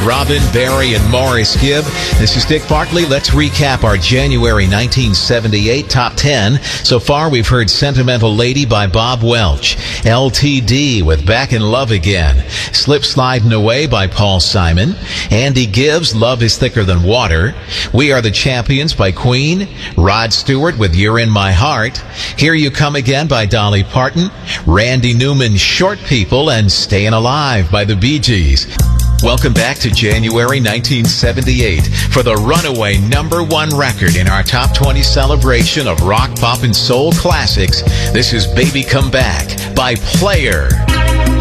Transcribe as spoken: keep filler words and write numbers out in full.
Robin, Barry, and Morris Gibb. This is Dick Bartley. Let's recap our January nineteen seventy-eight top ten. So far, we've heard Sentimental Lady by Bob Welch, L T D with Back in Love Again, Slip Sliding Away by Paul Simon, Andy Gibbs, Love is Thicker Than Water, We Are the Champions by Queen, Rod Stewart with You're in My Heart, Here You Come Again by Dolly Parton, Randy Newman's Short People, and Staying Alive by the Bee Gees. Welcome back to January nineteen seventy-eight for the runaway number one record in our top twenty celebration of rock, pop, and soul classics. This is Baby Come Back by Player.